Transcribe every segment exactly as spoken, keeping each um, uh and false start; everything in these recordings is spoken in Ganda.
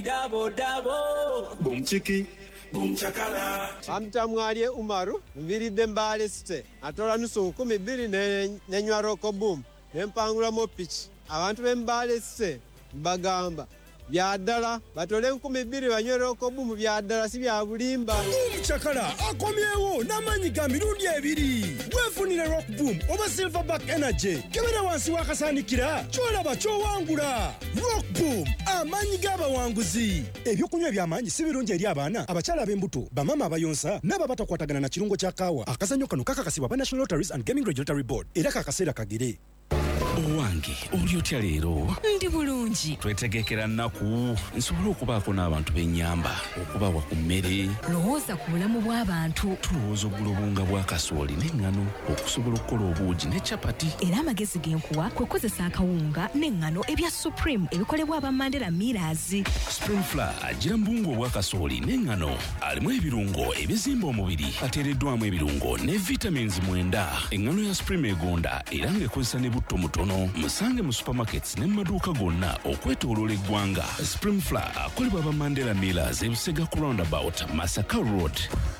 Dabo dabo Boom chiki boom chakala Amtamwalie Umaru mviride mbale site atola nusu kumi biri ne nenywa roko boom nempangula mo pitch abantu bembale site bagamba byadala batole nkumi biri banywe roko boom byadala si bya bulimba Boom chakala akomyewo namanyi ga mirundi ebiri wefunire rock boom oba silverback energy kebera wansi wakasanikira kyolaba kyowangula rock boom amanyi g'abawanguzi ebyokunywa ebyamanyi si birungi eri abaana abakyala ab'embuto bamama abayonsa n'aba batakwatagana na kirungo kya kaawa akazannyo kano kakakasibwa ba National Lotteries and Gaming Regulatory Board era kakaseera kagere Owange oli otya leero ndi bulungi twetegekera nnaku nsobola okubaako n'abantu b'ennyamba okubawa ku mmere lowooza ku bulamu bw'abantu tulowooza oggula obunga bwa kasooli n'eŋŋano okusobola okukola obuugi ne capati era amagezi g'enkuwa kwe kukozesa akawunga n'eŋŋano ebya Supreme ebikolebwa aba Mandela Millers Spring Flour agira mbungu obwa kasooli n'eŋŋano alimu ebirungo ebizimba omubiri ateereddwamu ebirungo ne vitamins mwenda eŋŋano ya Supreme egonda era ng'ekozesa ne butto mutono musange mu supermarkets ne maduuka gonna okwetooloola eggwanga Spring Flour akolebwa aba Mandela Millers ebusega ku roundabout Masaka Road.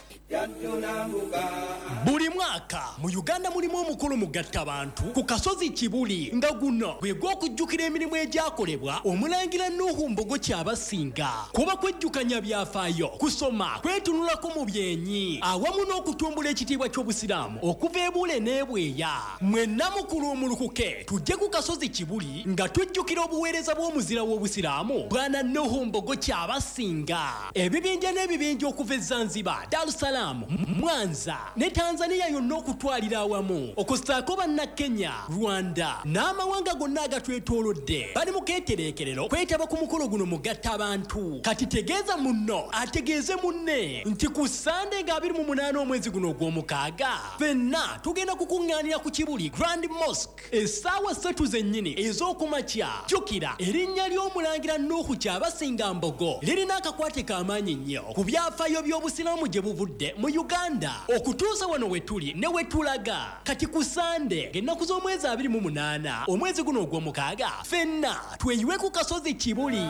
Buli mwaka mu Uganda mulimu omukolo mugatta abantu ku kasozi Kibuli nga guno gwe gw'okujjukira emirimu egyakolebwa omulangira Nuhu Mbogo Kyabasinga kuba kwejjukanya byafaayo kusoma kwetunulako mu byenyi awamu n'okutumbula ekitiibwa ky'obusiraamu okuva eBule n'ebweya mwenna mukulu omulukuke tujje ku kasozi Kibuli nga tujjukira obuweereza bw'omuzira w'obusiraamu bwana Nuhu Mbogo Kyabasinga ebibinja n'ebibinja okuva e Zanzibar, Dar es Salaam, Mwanza ne Tanzania yonna okutwalira awamu okusaako banna Kenya, Rwanda n'amawanga gonna agatwetoolodde bali mu keetereekerero kwetaba ku mukolo guno mugatta abantu kati tegeeza munno ategeeze munne nti ku Sande nga abiri mu munaana omwezi guno ogw'omukaaga ffenna tugenda kukuŋŋaanira ku Kibuli Grand Mosque essaawa ssatu zennyini ez'okumakya jjukira erinnya ly'omulangira Nuhu Kyabasinga Mbogo lirina akakwate k'amaanyi nnyo ku byafaayo by'obusiraamu gye buvudde mu Uganda okutuusa wano wetuli ne wetulaga kati ku Sande ng'ennaku z'omwezi abiri mu munaana omwezi guno ogw'omukaaga ffenna tweyiwe ku kasozi Kibuli.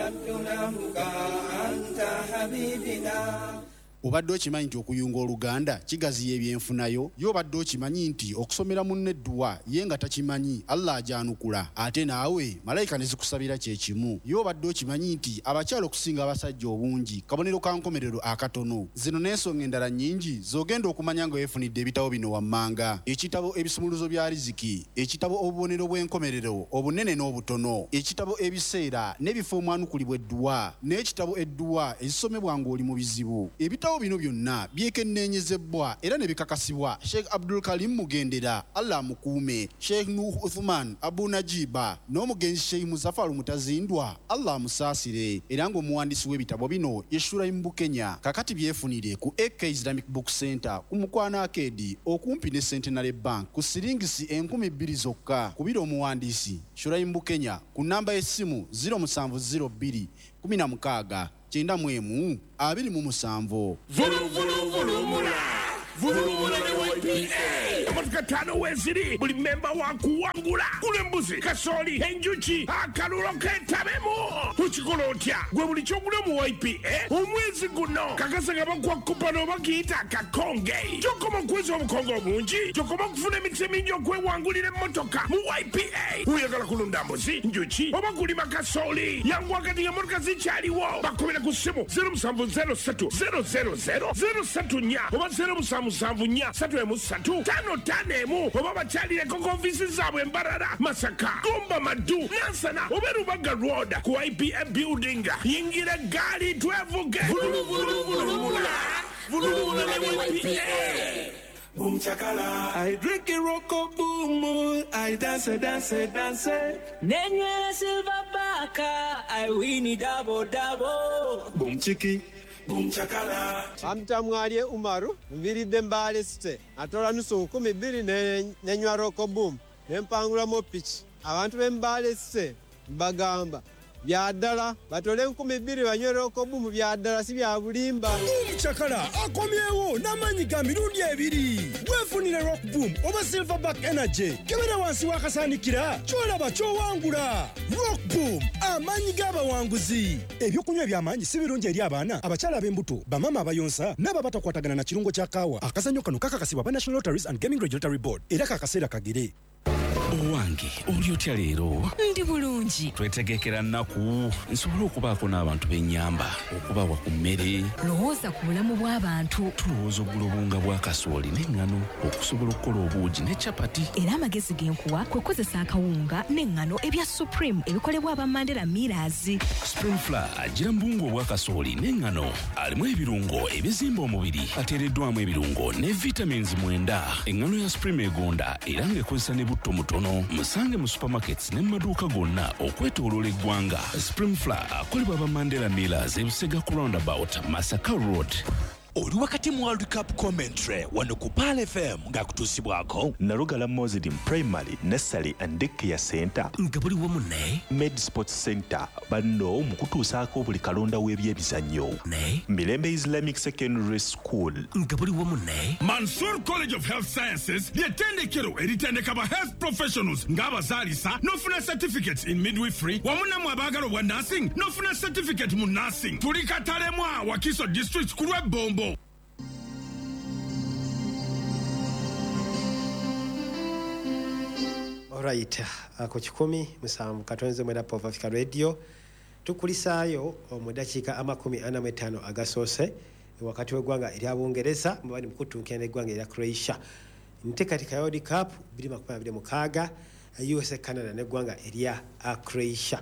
Obadde okimanyi nti okuyunga Oluganda kigaziya ebyenfunayo yo obadde okimanyi nti okusomera munne edduwa ye nga takimanyi Allah ajanukula ate naawe malayika ne zikusabira kye kimu yo obadde okimanyi nti abakyala okusinga abasajja obungi kabonero ka nkomerero akatono zino n'ensonga endala nnyingi z'ogenda okumanya nga weefunidde ebitabo bino wammanga ekitabo ebisumuluzo bya riziki ekitabo obubonero bw'enkomerero obunene n'obutono ekitabo ebiseera n'ebifo omwanukulibwa edduwa n'ekitabo edduwa ezisomebwa ng'oli mu bizibu ebitabo bino byonna byekenneenyezebwa era ne bikakasibwa Sheikh Abdul Karim Mugendera Allah mukuume Sheikh Nuh Uthman Abu Najiba n'omugenzi Sheikh Muzafaru Mutazindwa Allah musaasire era ng'omuwandiisi w'ebitabo bino yeshura mu Kenya kakati byefunire ku A K Islamic Book Center ku Mukwana Arcade okumpi ne Centenary Bank ku siringisi enkumi bbiri zokka kubira omuwandiisi Shura mu Kenya ku namba y'essimu zero seven zero two kumi na mukaaga kyenda mu emu abiri mu musanvu. Vulu vulu vulumula vulumula ne Y P A amatuka tano weziri buli memba wakuwangula kule mbuzi kasooli enjuki akalulu ketabemu tukikola otya gwe buli kyogula mu Y P A omwezi guno kakasa nga bakuwa kupano bakiyita akakonge kyokoma okweza obukonge obungi kyokoma okufuna emikisa emingi okwewangulira emmotoka mu Y P A oyagala kulunda mbuzi njuki oba kulima kasooli yangu wakati nga emmotoka zikyaliwo bakomera ku ssimu zero seven zero three zero zero zero zero three nnya oba zero seven seven nnya three emu three tano tano emu oba bakyalireko ku ofiisi zaabwe Mbarara, Masaka, Gomba, Madu, Nansana oba Rubaga Road ku Y P A building yingira gaali twevuge vulu vulu vulumula vulumula ne Y P A. Boom chakala I drink a rocko boom I dance dance dance Nenywe silverback I win double double Boom chiki boom chakala Amtamwalie Umaru mviride mbale site atola nusu kumi biri ne nenywa roko boom nempangula mo pitch abantu bembale site bagamba bya ddala batole enkumi bbiri banywe rokobumu bya ddala si bya bulimba. Omukyakala akomyewo n'amaanyi ga mirundi ebiri. Weefunire Rockboom oba Silverback Energy. Kebera wansi w'akasaanikira ky'olaba ky'owangula. Rockboom, amaanyi g'abawanguzi. Ebyokunywa eby'amaanyi si birungi eri abaana, abakyala ab'embuto, bamama abayonsa n'abo abatakwatagana na kirungo kya kaawa. Akazannyo kano kakakasibwa ba National Lotteries and Gaming Regulatory Board era kakaseera kagere. Owange oli otya leero? Ndi bulungi. Twetegekera nnaku nsobole okubaako n'abantu b'ennyamba okubawa ku mmere. Lowooza ku bulamu bw'abantu. Tulowooza oggula obunga bwa kasooli n'eŋŋano okusobola okukola obuugi ne capati. Era amagezi g'enkuwa kwe kukozesa akawunga n'eŋŋano ebya Supreme ebikolebwa aba Mandela Millers. Spring Flour agira mbungu obwa kasooli n'eŋŋano alimu ebirungo ebizimba omubiri ateereddwamu ebirungo ne vitamins mwenda. Eŋŋano ya Supreme egonda era ng'ekozesa ne butto mutono. Musange mu supermarkets ne maduuka gonna okwetooloola eggwanga. Spring Flour akolebwa aba Mandela Millers e Busega ku roundabout Masaka Road. Oli wakati mu World Cup commentary wano ku Pal F M ng'akutuusibwako Nalugala Muslim Primary Nursery and Daycare Center nga buli wamu ne Med Sports Center banno mu kutuusaako buli kalonda w'ebyebizannyo ne Mirembe Islamic Secondary School nga buli wamu ne Mansour College of Health Sciences ly'ettendekero eritendeka ba health professionals ng'abazaalisa n'ofuna certificates in midwifery wamu namwe abaagala obwa nursing n'ofuna certificate mu nursing. Tuli Katalemwa Wakiso District ku lw'ebbombo. Alright, ako kikumi musanvu katonze mwenda Pop Africa Radio tukulisaayo mu dakiika amakumi ana mu etaano agasoose wakati w'eggwanga erya Bungereza mubali mukutunkira eggwanga erya Croatia nteekateeka ya World Cup bbiri makumi abiri mukaaga U S A Canada n'eggwanga erya Croatia.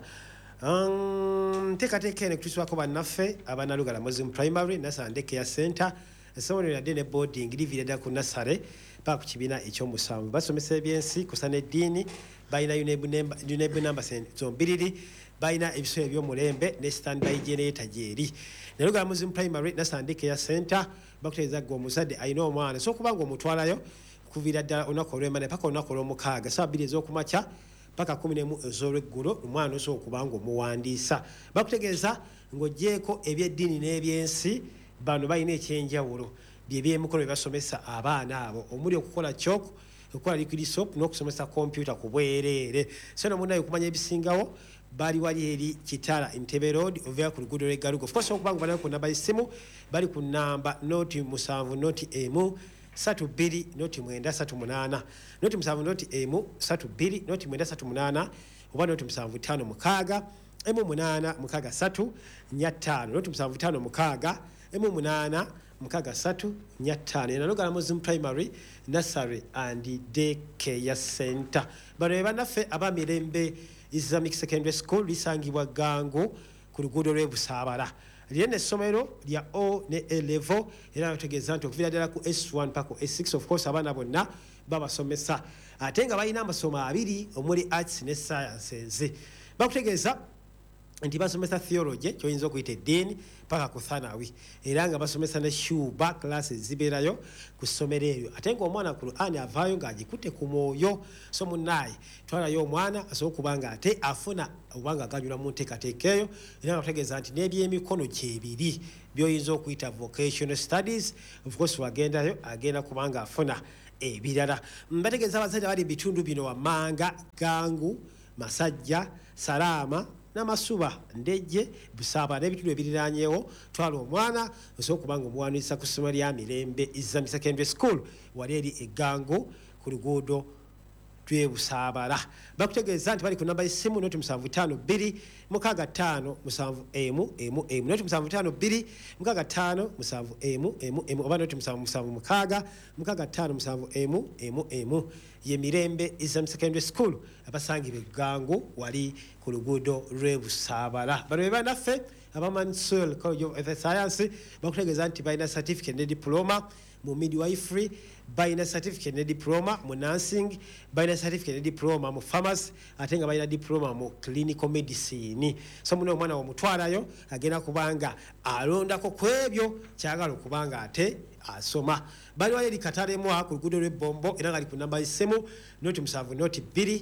Nteekateeka eno kutuusibwako bannaffe abanalugala Muslim Primary Nursery and Daycare Center essomero lyadde ne boarding liviira ddala ku nasale paka ku kibiina ekyomusanvu basomesa ebyensi kusa n'eddiini balina UNEB namba zombiriri balina ebisomo ebyomulembe ne standby generator gyeri. Nalugala Muslim Primary Nursery and Daycare Center bakutegeeza gwe omuzadde alina omwana so okubanga omutwalayo kuviira ddala olunaku olw'emane paka olunaku olw'omukaaga saa bbiri ez'okumakya paka kumi n'emu ez'olweggulo omwana osobola okuba ng'omuwandiisa bakutegeeza ng'oggyeko ebyeddiini n'ebyensi bano balina ekyenjawulo by'ebyemikolo bye basomesa abaana abo omuli okukola kyoko okukola liquid soap n'okusomesa kompyuta ku bwereere. So no munnayo okumanya ebisingawo bali wali eri Kitala Entebbe Road ovayo ku luguudo lw'eggalugo of course okubanga bali ku namba y'essimu bali ku namba noti musanvu noti emu satu bbiri noti mwenda satu munaana noti musanvu noti emu satu bbiri noti mwenda satu munaana oba noti musanvu ttaano mukaaga emu munaana mukaaga satu nnya ttaano noti musanvu ttaano mukaaga emu munaana mukaaga satu nnya ttaano. Nalugala Muslim Primary Nursery and Daycare Center bano be bannaffe aba Mirembe Islamic Secondary School lisangibwa Gangu ku luguudo lw'e Busaabala. Lyene essomero lya O ne A level era bategeeza nti okuviira ddala ku S one paka S six of course abaana bonna babasomesa ate nga balina amasomo abiri omuli arts ne sciences. Bakutegeeza nti basomesa theology kyoyinza okuyita eddiini paka ku thanawi era nga basomesa ne shuba classes zibeerayo ku ssomero eryo ate ng'omwana ku Qur'ani avaayo ng'agikutte ku mwoyo so munnaye twalayo omwana asobola okuba nga ate afuna obanga aganyula mu nteekateeka eyo era nga bategeeza nti n'ebyemikono gyebiri by'oyinza okuyita vocational studies of course wagendayo agenda kubanga afuna ebirala. Mbategeeza abazadde bali bitundu bino wammanga Gangu Masajja Salaama Namasuba Ndejje Busaabala n'ebitundu ebiriraanyeewo twala omwana osobola okuba nga omuwandiisa ku ssomero lya Mirembe Islamic Secondary School wali eri eggangu ku luguudo lw'e Busaabala. Bakutegeeza nti bali ku namba y'essimu noti musanvu ttaano bbiri mukaaga ttaano musanvu emu emu emu noti musanvu ttaano bbiri mukaaga ttaano musanvu emu emu emu oba noti musanvu musanvu mukaaga mukaaga ttaano musanvu emu emu emu ye Mirembe Islamic Secondary School abasangibwa eggangu wali ku luguudo lw'e Busaabala. Bano be bannaffe aba Mansour College of Health Science bakutegeeza nti balina certificate ne diploma mu midwifery balina certificate ne diploma mu nursing balina certificate ne diploma mu pharmacy ate nga balina diploma mu clinical medicine. So muno omwana wamutwalayo agenda kubanga alondako ku ebyo kyagala okubanga ate asoma. Bali wali eri Katalemwa ku luguudo lw'ebbombo era nga ali ku namba y'essimu noti musanvu noti bbiri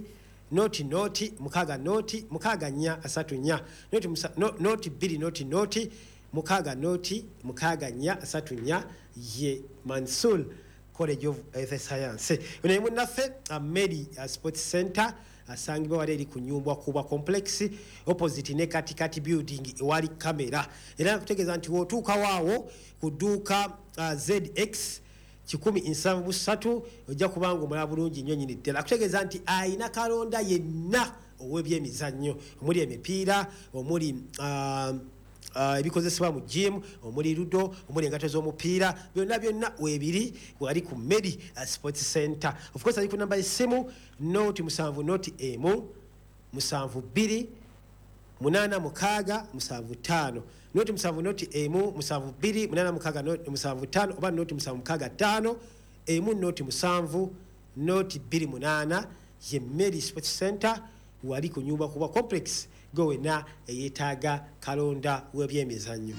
noti noti mukaga noti mukaga nya asatu nya noti musa, no, noti biri noti noti mukaga noti mukaga nya asatu nya ye Mansour College of Health Science. Une munafe a Medi a Sports Center asangibwa wali eri ku nyumba kuba complex opposite ne kati kati building wali kamera era kutegeza nti wotuka waawo kuduka uh, Z X kikumi insavu busatu ojja kubanga omula bulungi nnyo nyini ddala kutegeza nti ayina kalonda yenna ow'ebyemizannyo omuli emipiira omuli uh, Uh, ebikozesebwa mu gym omuli ludo omuli engato z'omupiira byonna byonna webiri wali ku Medi uh, Sports Center. Of course ali ku namba y'essimu noti musanvu noti emu musanvu bbiri munana mukaaga musanvu ttaano noti musanvu noti emu musanvu bbiri munana mukaaga noti musanvu ttaano oba noti musanvu mukaaga ttaano emu noti musanvu noti bbiri munana ye Medi Sports Center wali ku nyumba kuba complex gowena eyetaaga kalonda w'ebyemizannyo.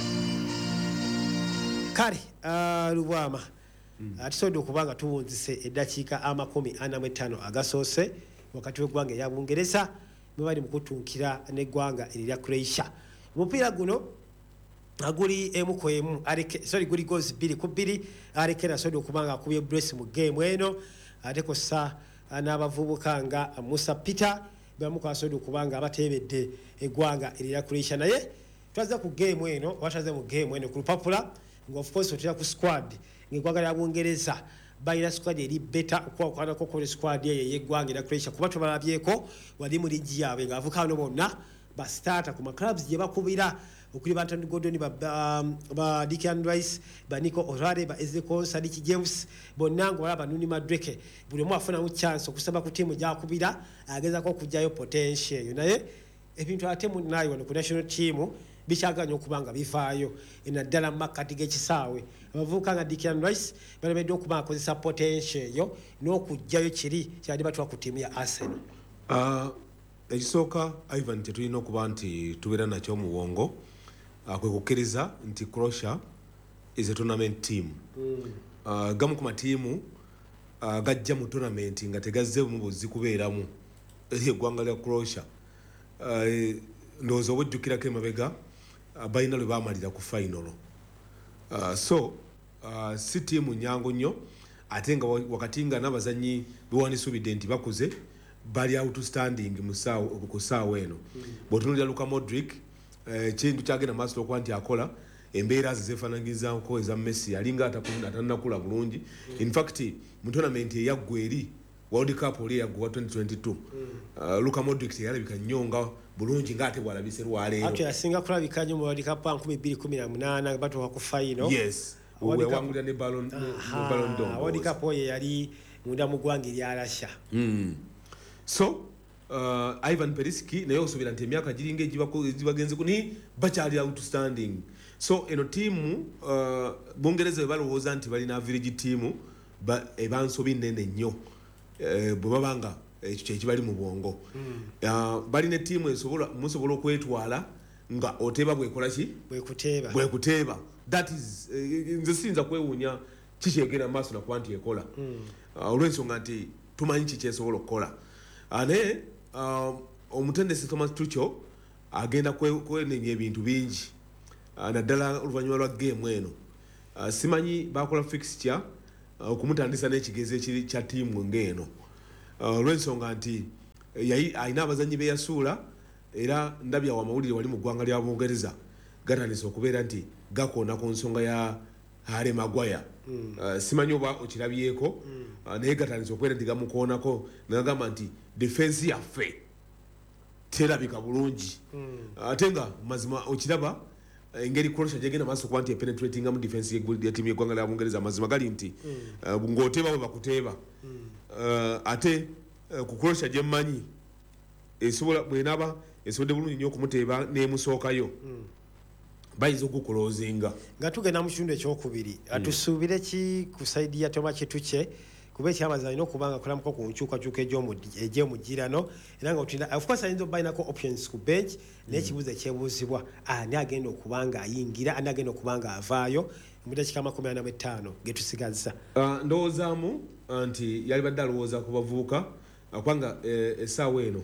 Kale uh, Lubwama mm. atusobodde okuba nga tuwunzise eddakiika amakumi ana mu ttaano agasoose wakati w'eggwanga erya Bungereza mwe bali mu kutuukira n'eggwanga erya Croatia. Omupiira guno aguli emu ku emu sorry guli goals bbiri ku bbiri Arekera asobodde okuba nga akubye brace mu game eno ate kossa n'abavubuka nga Musa Peter bamu kwasodo kubanga abatebedde eggwanga erya Croatia naye twaza ku game eno wataze mu game eno ku lupapula ngo of course otera ku squad ng'eggwanga lya Bungereza bayina squad eri better okwakwana ko ku squad ye yeggwanga erya Croatia kuba tubalabyeko wali mu ligi yaabwe ng'avukano bonna ba starter ku ma clubs gye bakubira okuli ba Anthony Gordon ba um, ba Declan Rice ba Nico O'Reilly ba Ezekiel Sadiki James bonango wala ba Nuni Madueke buli mu afuna mu chance okusaba ku timu jakubira ageza ko kujjayo potential naye ebintu ate mu nayo wano ku national team bichaganya okubanga bifaayo ina ddala makati g'ekisaawe abavuka nga Declan Rice balabedde okuba akozesa potential yo n'okujjayo kiri kyali batwa ku timu ya Arsenal. uh, ekisooka Ivan tetulina okuba nti tubeera nakyo mu bwongo uh, kwe kukkiriza nti Croatia is a tournament team. mm. uh, gamu ku matiimu uh, gajja mu tournament nga tegazze mu buzzi kubeeramu eri eggwanga lya Croatia. uh, ndowooza obujjukirako emabega uh, balina lwe baamalira ku final. uh, so uh, si tiimu nyangu nnyo ate nga wakati nga n'abazannyi bewandiisuubidde nti bakuze bali outstanding ku ssaawa eno. bw'otunuulira Luka Modric ekintu kyagenda maaso okuba nti akola embeera ze zeefaananyirizaako eza Messi alinga atanakula bulungi. in fact mu tournament eyaggwa eri World Cup oli eyaggwa twenty twenty-two uh, Luka Modric teyalabika nnyo nga bulungi ng'ate bw'alabise lwaleero. ate yasinga kulabika nnyo mu World Cup nkumi bbiri kumi na munaana batuuka ku final. yes wewangulira ne Ballon d'Or. World Cup oyo yali munda mu ggwanga erya Russia. mm. so uh, Ivan Perisic naye osuubira nti emyaka giringa egibagenze kuni bakyali outstanding. so eno tiimu uh, Bungereza bwe balowooza nti balina village tiimu ebansobi nnene nnyo uh, bwe baba nga ekyo kyekibali mu bwongo. mm. uh, balina ettiimu musobola okwetwala nga oteeba bwekola ki bwekuteeba bwekuteeba that is uh, nze siyinza kwewuunya kikyegera maaso nakuba nti ekola. mm. uh, olw'ensonga nti tumanyi kikyesobola okukola. ane uh, omutendesi Thomas Tuchel agenda kwenenya ebintu bingi uh, naddala oluvannyuma lwa game eno. uh, simanyi bakola fixture uh, okumutandisa n'ekigezo ekiri kya tiimu ng'eno uh, olw'ensonga nti ayina abazannyi be yasuula era ndabya wa mawulire wali mu ggwanga lya Bungereza gatandise okubeera nti gakoona ku nsonga ya Harry Maguire. mm. uh, simanyi oba okirabyeko. mm. uh, naye gatandise okubeera nti gamukoonako nagamba nti defense yaffe terabika bulungi. ate nga mazima okiraba engeri Croatia gyegenda maaso okuba nti epenetratinga mu defense ya tiimu y'eggwanga lya Bungereza amazima gali nti ng'oteeba bwe bakuteeba. ate ku Croatia gye mmanyi esobola bw'enaaba esobodde bulungi nnyo okumuteeba n'emusookayo bayinza okukuloozinga. nga tugenda mu kitundu ekyokubiri atusuubire ki ku saidi ya Toma Kituche kuba ekyamaze alina okuba nga akolamuko ku nkyukakyuka egy'omugirano era nga otina of course ayinza obalinako options ku bench naye ekibuuzo ekyebuuzibwa ani agenda okuba nga ayingira ani agenda okuba nga avaayo mu dakiika amakumi ana mu ttaano ge tusigazza. ndowoozaamu nti yali badde alowooza ku bavubuka kwanga essaawa eno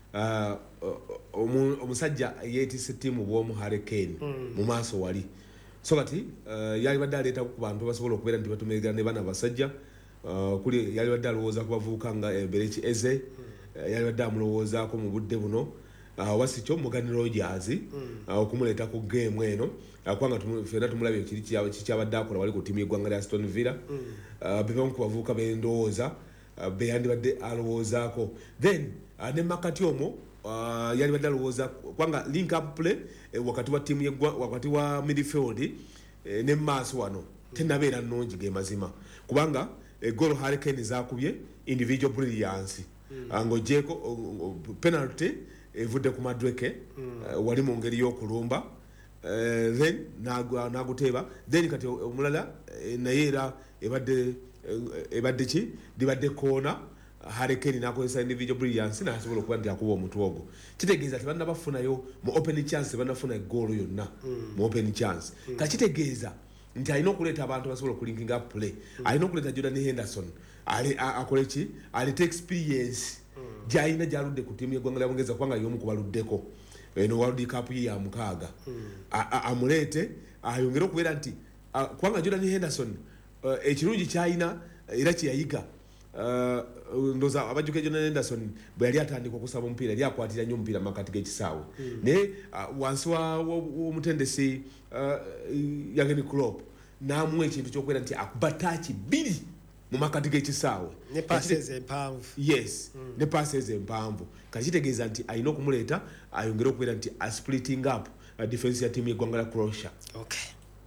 omusajja yeetisse ttiimu bw'omu Hurricane mu maaso wali so kati yali badde aleeta ku bantu basobola okubeera nti batumeegera ne bana basajja kuli yali badde alowooza ku bavubuka nga Bereki Eze yali badde amulowoozaako mu budde buno wasikyo Morgan Rogers okumuleeta ku geemu eno kwanga ffenna tumulabye kikyabadde akola wali ku ttiimu y'eggwanga lya Aston Villa bebamu ku bavubuka bendowooza beyandibadde alowoozaako then ne makati omwo yali badde alowooza kwanga link up play wakati wa ttiimu wakati wa midfield ne maaso wano tenabeera nnungi ge mazima kubanga egolo Hurricane zakubye individual brilliance ng'ogyeko penalty evudde ku Madweke wali mu ngeri y'okulumba then naguteeba then kati omulala naye era ebadde ebadde ki libadde koona Hurricane nakozesa individual brilliance nasobola okuba nti akuba omutwe ogwo kitegeeza tebalina bafunayo mu open chance banafuna egoolo yonna mu open chance kakitegeeza nti alina okuleeta abantu basobola okulinking up play alina okuleeta Jordan Henderson akole ki aleta experience gyalina gyaludde ku ttiimu y'eggwanga lya Bungereza kubanga y'omu ku baluddeko eno World Cup ye ya mukaaga amuleete ayongere okubeera nti kubanga Jordan Henderson ekirungi kyalina era kyeyayiga ndoza abajjuke Jordan Henderson bwe yali atandika okusaba omupiira yali akwatira nnyo omupiira makati g'ekisaawe naye wansi w'omutendesi Jurgen Klopp n'amuwa ekintu ky'okubeera nti akuba taaki bbiri mu makati g'ekisaawe ne passes empanvu yes ne passes empanvu kakitegeeza nti alina okumuleeta ayongere okubeera nti asplitting up defense ya ttiimu y'eggwanga lya Croatia. Okay.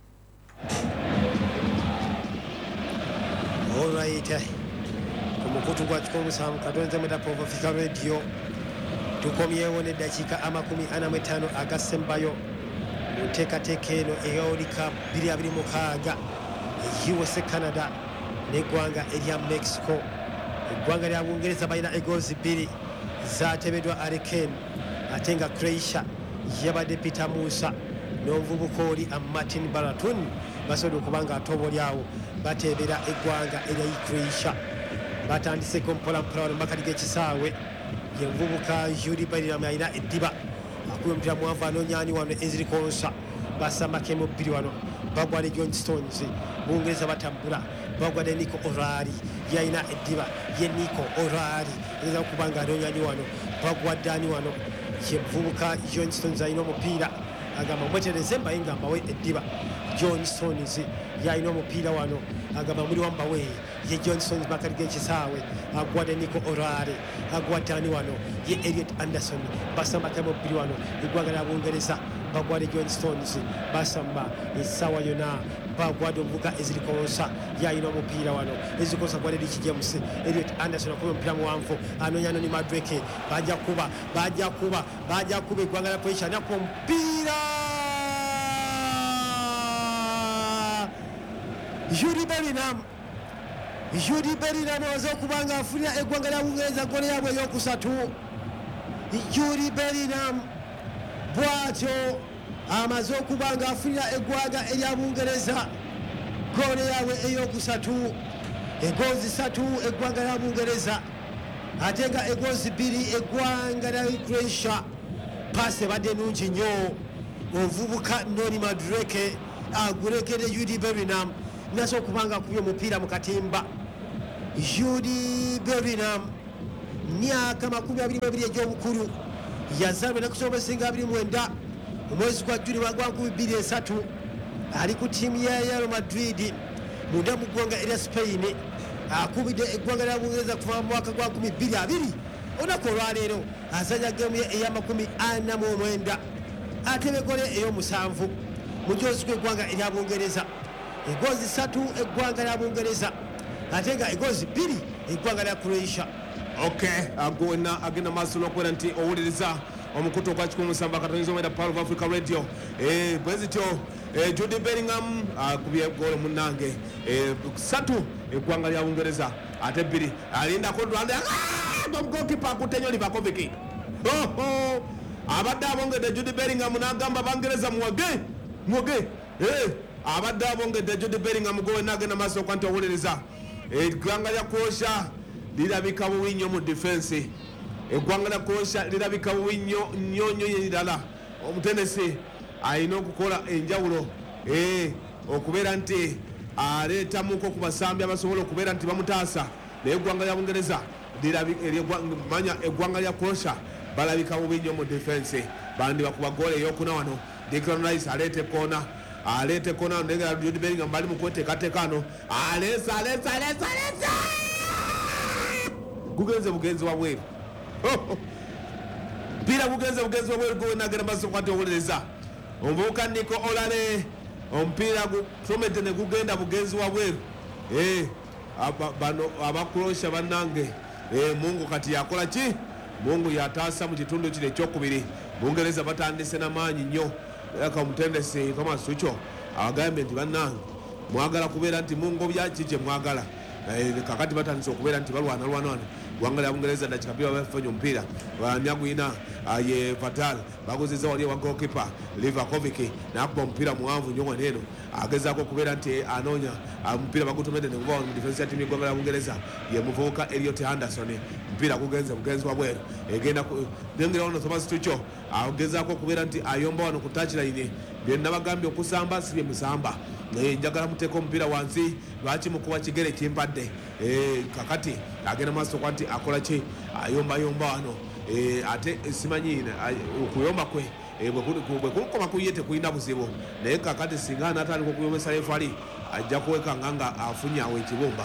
All right. Omukutu gwa kikomusamu katonze meta Profika Radio tukomyewo n'eddakiika amakumi ana mu etaano agasembayo mu nteekateeka eno eya World Cup bbiri abiri mukaaga U S A Canada n'eggwanga erya Mexico. Eggwanga lya Bungereza balina egoozi bbiri zaatebeddwa Hurricane ate nga Croatia yabadde Peter Musa n'omuvubuka oli Martin Baratun basobodde okuba nga atobolyawo bateebera eggwanga erya Croatia. Batandiseko mpolampola wano makati g'ekisaawe yenvubuka Yuri Bellingham alina eddiba akuba omupiira muwanvu anoonyaani wano ezirikonsa basamake mu bbiri wano bagwa ne John Stones Bungereza batambula bagwa ne Nico O'Reilly yalina eddiba ye Nico O'Reilly eza okuba nga anoonyaani wano bagwa ddaani wano yenvubuka John Stones alina omupiira agamba mwetereze mbaye nga mbawe eddiba John Stones yalina omupiira wano agamba muli wambawe ye John Stones makati g'ekisaawe agwa ne Nico O'Reilly agwa ddaani wano ye Elliot Anderson basambake mu bbiri wano eggwanga lya Bungereza bagwa ne John Stones basamba essaawa yonna bagwadde omuvuga ezirikonsa yalina omupiira wano ezirikonsa gwa Ricky James Elliot Anderson akuba omupiira muwanvu anoonya Noni Madueke bajja kuba bajja kuba bajja kuba eggwanga lya Croatia nakuba omupiira Yuri Bellingham Yuri Bellingham aza okuba nga afunira eggwanga lya Bungereza gole yaabwe ey'okusatu. Yuri Bellingham bw'atyo amaze okuba nga afunira eggwanga erya Bungereza gole yaabwe ey'okusatu. Egoozi ssatu eggwanga lya Bungereza ate nga egoozi bbiri eggwanga lya Croatia. Paasi ebadde nnungi nnyo omuvubuka Noni Madueke agulekedde Yuri Bellingham naso okubanga akubye omupiira mu katimba. Yuri Bellingham myaka makumi abiri mu ebiri egy'obukulu yazaalibwa ennaku z'omusinga abiri mwenda omwezi gwa Juni mwaka nkumi bbiri esatu ali ku ttiimu ya Real Madrid munda mu ggwanga erya Spain akubidde eggwanga lya Bungereza kuva mu mwaka gwa nkumi bbiri abiri olunaku olwaleero azanya geemu ye ey'amakumi ana mu omwenda atebe gole ey'omusanvu mu joozi gw'eggwanga erya Bungereza. Egoozi ssatu eggwanga lya Bungereza ate nga egoozi bbiri eggwanga lya Croatia. Okay, agona agenda maaso n'okubeera nti owuliriza omukutu ogwa kikumi musanvu akatonyiza omwenda Power of Africa Radio. Eh, bwe zityo eh, Jude Bellingham akubye goolo munnange eh, ssatu eggwanga lya Bungereza ate bbiri alindako Rwanda goalkeeper akutte nnyo Livakovic. Oh, oh. Abadde abongedde Jude Bellingham n'agamba Bangereza muwage muwage eh abadde abongedde Jude Bellingham gowe n'agenda maaso okwa nti owuliriza eggwanga lya Croatia lirabika bubi nnyo mu defense. Eggwanga lya Croatia lirabika bubi nnyo nnyo nnyo yirala. Omutendesi alina okukola enjawulo eh okubeera nti aleetamuko ku basambi abasobola okubeera nti bamutaasa. Naye eggwanga lya Bungereza manya eggwanga lya Croatia balabika bubi nnyo mu defense. Bandi bakuba goal eyokuna wano. Declan Rice aleete kona aleete kona ndengera Jude Bellingham bali mu kweteekateeka ano alesa alesa alesa alesa gugenze bugenzi wabweru mpira gugenze bugenzi wabweru gwe nagera maaso kwati owuliriza omuvubuka Nico Olale omupiira gutomete ne gugenda bugenzi wabweru eh bano abakurosha bannange eh Mungu kati yakola ki Mungu yataasa mu kitundu kino ekyokubiri. Bungereza batandise n'amaanyi nnyo aka omutendesi Thomas Tuchel agambe nti bannange mwagala kubeera nti mungobya kiki mwagala kakati batandise okubeera nti balwana lwana wano gwanga lya Bungereza dakika bbiri bafunye omupiira banyagwina ye Fatal bagozeza wali wa goalkeeper Livakovic nakuba omupiira muwanvu nnyo waneeno agezaako okubeera nti anoonya omupiira bagutomedde ne guva mu defense ya tiimu y'eggwanga lya Bungereza ye muvubuka Elliot Anderson omupiira gugenze bugenzi wabweru egenda nengera wano Thomas Tuchel agezaako okubeera nti ayomba wano ku touchline bye nabagambye okusamba si bye musamba naye njagala muteeka omupiira wansi lwaki mukuba kigere kimpadde kakati agenda maaso kwa nti akola ki ayombayomba wano ate simanyi okuyomba kwe bwe kukoma kuye tekulina buzibu naye kakati singa anatandika okuyombesa refali ajja kuwekanga nga afunye awo ekibumba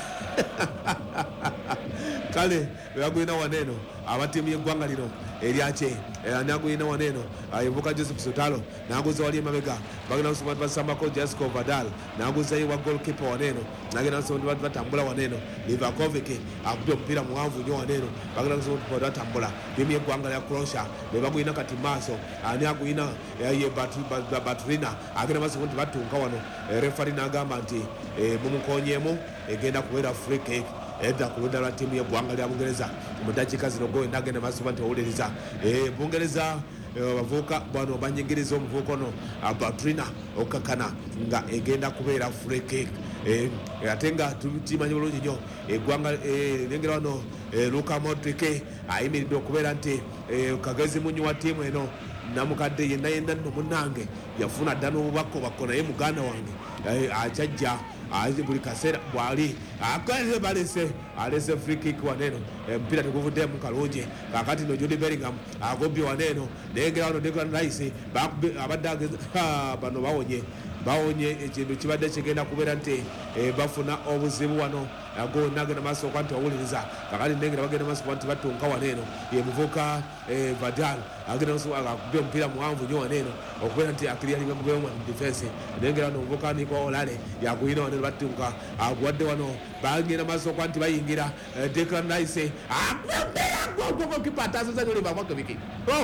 kale bagwina waneeno abatiimu y'eggwanga lino eryakye nagwina waneeno evuka Joseph Sotalo naguza wali emabega bagenda kusoma basambako Jasco Vadal naguzayo wa goalkeeper waneeno nagenda kusoma batambula waneeno Livakovic akubye omupiira muwanvu nnyo waneeno bagenda kusoma batambula tiimu y'eggwanga lya Croatia ne bagwina kati maaso ani agwina ye Baturina agenda maaso nti batunka wano refari n'agamba nti mumukonyeemu egenda kubeera free kick edda ku ludda lwa tiimu y'eggwanga lya Bungereza mu ddakiika zino gwe nagenda maaso nti owuliriza Bungereza bavubuka bano banyingiriza omuvubuka ono Baturina okakana nga egenda kubeera free kick ate nga tukimanyi bulungi nnyo eggwanga lengera wano Luka Modric ayimiridde okubeera nti kagezi munyu wa tiimu eno namukadde yenna yenna nno munnange yafuna dda n'obubaka obako naye muganda wange akyajja buli kaseera bwali akaze balese alese free kick waneeno omupiira teguvuddemu kalungi kakati no Jude Bellingham agobye waneeno nengera wano Declan Rice abadde ageza bano bawonye bawonye ekintu kibadde kigenda kubeera nti bafuna obuzibu wano ago nagenda maaso kwa nti owuliriza kakati nengera bagenda maaso kwa nti batunka waneeno ye muvuka Vadal agenda akubye omupiira muwanvu nnyo waneeno okubeera nti akiriyalinga mubeemu mu defense nengera wano omuvuka Nico Olale yaguyina waneeno batunka aguwadde wano bagenda maaso kwa nti bayingira Declan Rice goalkeeper ataasizanyo Livakovic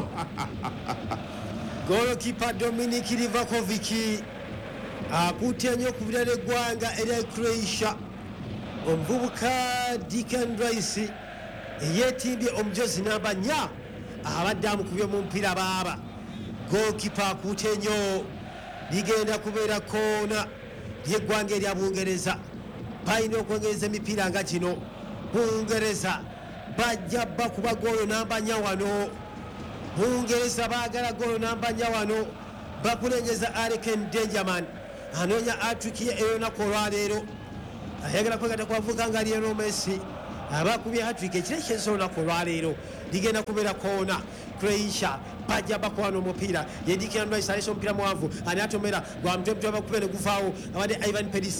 goalkeeper Dominic Livakovic akuutya nnyo okubira eggwanga erya Croatia omuvubuka Declan Rice eyeetimbye omujozi namba nnya abadde amukubye mu mupiira baaba goalkeeper akuutya nnyo ligenda kubeera koona ly'eggwanga erya Bungereza balina okwongereza emipiira nga kino Bungereza bajja bakuba goolo namba nnya wano Bungereza baagala goolo namba nnya wano bakulenyeza Ariken Dangerman anoonya atwiki ey'olunaku olwaleero ayagala kwegata ku bavubuka nga Lionel Messi abakubye hatwiki ekirekyeza olunaku olwaleero ligenda kubeera koona Croatia bajja bakuwana omupiira ye Declan Rice alesa omupiira muwanvu ani atomera gwa mutwe mutwe bakube ne guvaawo abadde Ivan Perisic